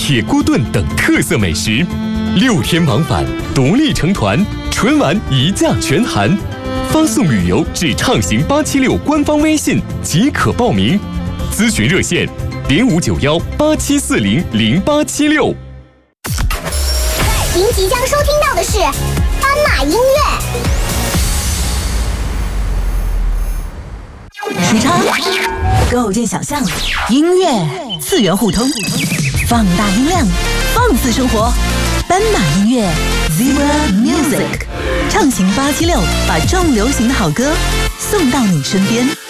铁锅炖等特色美食，6天往返，独立成团，纯玩一价全含。发送旅游至畅行876官方微信即可报名，咨询热线059187400876。 您即将收听到的是斑马音乐。 时差构建想象，音乐次元互通，放大音量，放肆生活。斑马音乐 Zebra Music 畅行876，把重流行的好歌送到你身边。